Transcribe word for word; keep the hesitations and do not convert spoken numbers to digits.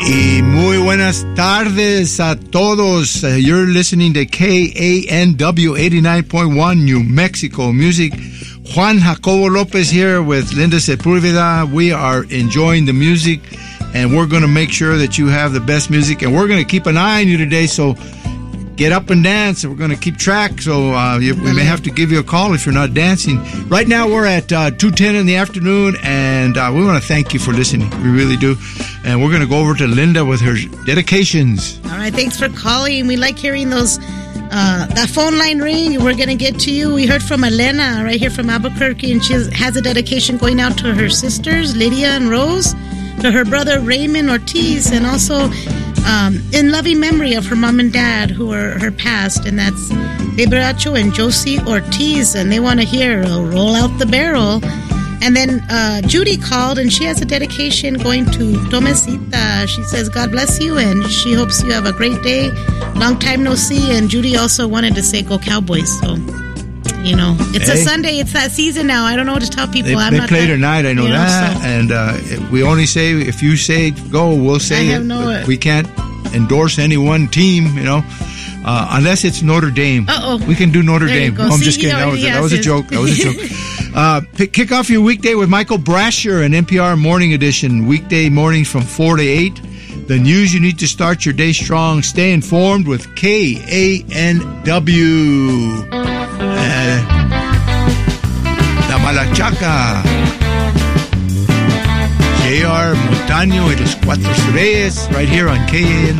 Y muy buenas tardes a todos. Uh, you're listening to K A N W eighty-nine point one New Mexico Music. Juan Jacobo Lopez here with Linda Sepulveda. We are enjoying the music, and we're going to make sure that you have the best music, and we're going to keep an eye on you today, so get up and dance. We're going to keep track, so uh, you, we may have to give you a call if you're not dancing. Right now, we're at uh, two ten in the afternoon, and uh, we want to thank you for listening. We really do. And we're going to go over to Linda with her dedications. All right, thanks for calling. We like hearing those, uh, that phone line ring. We're going to get to you. We heard from Elena right here from Albuquerque, and she has a dedication going out to her sisters, Lydia and Rose, to her brother Raymond Ortiz, and also um, in loving memory of her mom and dad who are her past, and that's Ebracho and Josie Ortiz, and they want to hear uh, Roll Out the Barrel. And then uh, Judy called, and she has a dedication going to Tomecita. She says, God bless you, and she hopes you have a great day. Long time no see. And Judy also wanted to say, go Cowboys. So, you know, it's hey. a Sunday. It's that season now. I don't know what to tell people. They, I'm they not play that, tonight, I know, you know that. So. And uh, we only say, if you say go, we'll say I have it. No, we can't endorse any one team, you know. Uh, unless it's Notre Dame. Uh-oh. We can do Notre there Dame. No, I'm See, just kidding. That was, yes, that was yes. a joke. That was a joke. Uh, pick, kick off your weekday with Michael Brasher and N P R Morning Edition. Weekday mornings from four to eight. The news you need to start your day strong. Stay informed with K A N W. Uh, La Malachaca. J R Montaño y los Cuatro Reyes right here on K A N W.